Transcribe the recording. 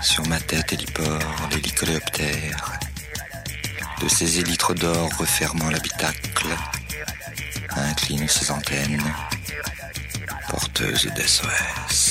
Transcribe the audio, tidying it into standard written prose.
Sur ma tête hélipore, l'hélicoléoptère, de ses élytres d'or refermant l'habitacle, incline ses antennes, porteuse d'SOS.